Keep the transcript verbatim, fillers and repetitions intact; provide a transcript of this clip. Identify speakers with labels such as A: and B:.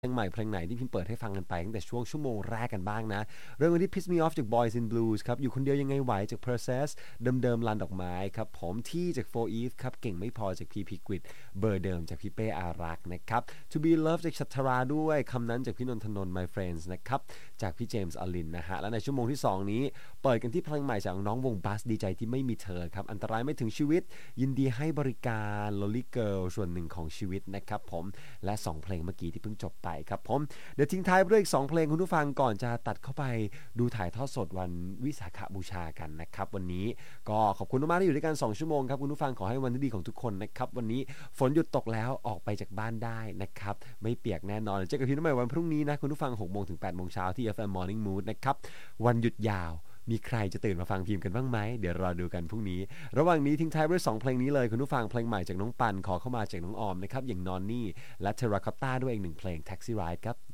A: เพลงใหม่เพลงไหนที่พิมเปิดให้ฟังกันไปตั้งแต่ช่วงชั่วโมงแรกกันบ้างนะเริ่มกันที่ Piss Me Off จาก Boys in Blues ครับอยู่คนเดียวยังไงไหวจาก Process เดิมๆลันดอกไม้ครับผมที่จาก โฟร์ Eve ครับเก่งไม่พอจาก พี พี Grid เบอร์เดิมจากพี่เป้อารักษ์นะครับ To Be Loved จากชัทราด้วยคำนั้นจากพี่นนทนนท์ My Friends นะครับจากพี่เจมส์อลินนะฮะและในชั่วโมงที่สองนี้เปิดกันที่เพลงใหม่จากน้องวงบัสดีใจที่ไม่มีเธอครับอันตรายไม่ถึงชีวิตยินดีให้บริการ Lolly Girl ส่วนหนึ่งของชีวิตนะครับผมและสองเพลงเมื่อกี้ที่เพิ่งจบไปครับผมเดี๋ยวทิ้งท้ายไปด้วยอีกสองเพลงคุณผู้ฟังก่อนจะตัดเข้าไปดูถ่ายทอดสดวันวิสาขบูชากันนะครับวันนี้ก็ขอบคุณมากๆที่อยู่ด้วยกันสองชั่วโมงครับคุณผู้ฟังขอให้วันที่ดีของทุกคนนะครับวันนี้ฝนหยุดตกแล้วออกไปจากบ้านได้นะครับไม่เปียกแน่นอนเจอกันที่น้ำใหม่วันพรุ่งนี้นะคุณผู้ฟังหกโมงถึงแปดโมงเช้าที่ เอฟ เอ็ม Morning Mood นะครับวันหยุดยาวมีใครจะตื่นมาฟังพิมพ์กันบ้างไหมเดี๋ยวรอดูกันพรุ่งนี้ระหว่างนี้ทิ้งท้ายด้วยสองเพลงนี้เลยคุณผู้ฟังเพลงใหม่จากน้องปันขอเข้ามาจากน้องออมนะครับอย่างนอนนี่และเทราคอตต้าด้วยอีกหนึ่งเพลง Taxi Ride ครับ